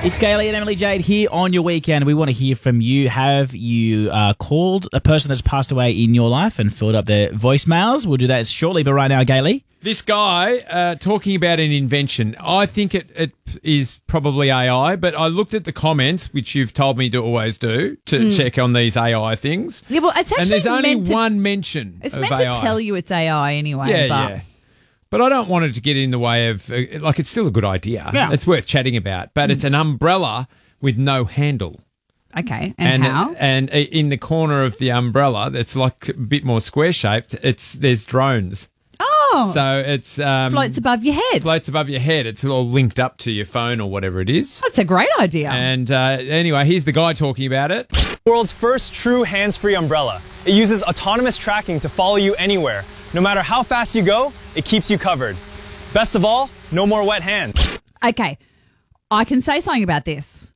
It's Gailey and Emily Jade here on your weekend. We want to hear from you. Have you called a person that's passed away in your life and filled up their voicemails? We'll do that shortly, but right now, Gailey. This guy talking about an invention. I think it is probably AI, but I looked at the comments, which you've told me to always do, to check on these AI things. Yeah, well, it's actually and there's only meant to, one mention It's of meant AI. to tell you it's AI anyway. Yeah, but yeah. But I don't want it to get in the way of, it's still a good idea. Yeah. It's worth chatting about. But it's an umbrella with no handle. Okay, and how? And in the corner of the umbrella, that's like a bit more square-shaped, there's drones. Oh, So it's... floats above your head. Floats above your head. It's all linked up to your phone or whatever it is. That's a great idea. And anyway, here's the guy talking about it. World's first true hands-free umbrella. It uses autonomous tracking to follow you anywhere. No matter how fast you go, it keeps you covered. Best of all, no more wet hands. Okay, I can say something about this.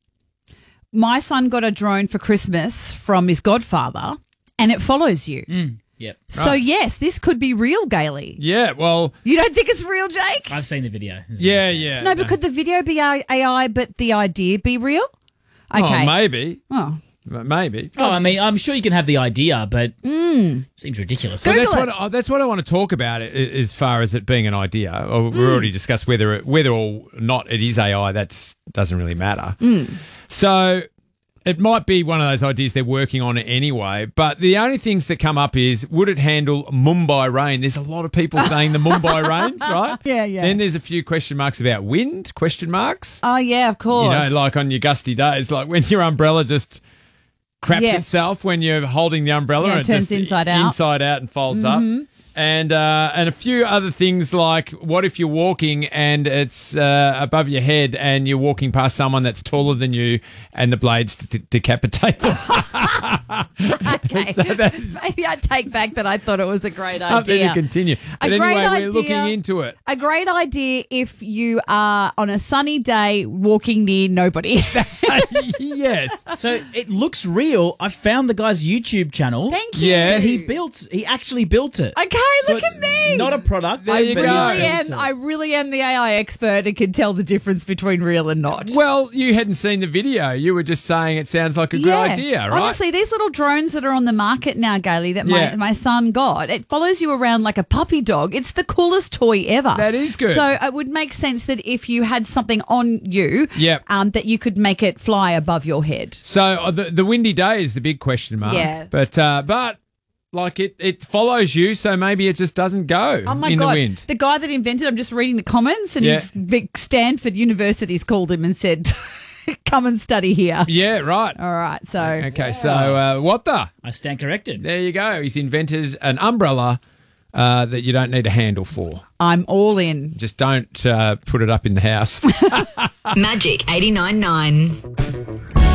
My son got a drone for Christmas from his godfather, and it follows you. Yep. So, yes, this could be real, Gailey. Yeah, well... You don't think it's real, Jake? I've seen the video. Yeah. No, but could the video be AI, but the idea be real? Okay. Oh, maybe. Oh. Maybe. Oh, I mean, I'm sure you can have the idea, but seems ridiculous. So Google that's what I want to talk about as far as it being an idea. We already discussed whether or not it is AI. That doesn't really matter. So it might be one of those ideas they're working on anyway. But the only things that come up is, would it handle Mumbai rain? There's a lot of people saying the Mumbai rains, right? Yeah. Then there's a few question marks about wind, question marks. Oh, yeah, of course. You know, like on your gusty days, like when your umbrella just craps Yes. itself when you're holding the umbrella Yeah, it and turns just inside out. inside out and folds up. And a few other things like, what if you're walking and it's above your head and you're walking past someone that's taller than you and the blades decapitate them? Okay. So that's Maybe I take back that I thought it was a great something idea. to continue. A But great anyway, we're idea. looking into it. A great idea if you are on a sunny day walking near nobody. Yes. So it looks real. I found the guy's YouTube channel. Thank you. Yes. He actually built it. Okay, So look it's at me. Not a product. There you but go. he's built it. I really am the AI expert and can tell the difference between real and not. Well, you hadn't seen the video. You were just saying it sounds like a good idea, right? Honestly, these little drones that are on the market now, Gailey, that Yeah. my son got, it follows you around like a puppy dog. It's the coolest toy ever. That is good. So it would make sense that if you had something on you, Yep. that you could make it fly above your head. So the windy day is the big question mark. Yeah. But like it follows you, so maybe it just doesn't go Oh my in God. the wind. The guy that invented, I'm just reading the comments, and Yeah. his big Stanford University's called him and said, come and study here. Yeah, right. All right, so Okay, so what the? I stand corrected. There you go. He's invented an umbrella that you don't need a handle for. I'm all in. Just don't put it up in the house. Magic 89.9.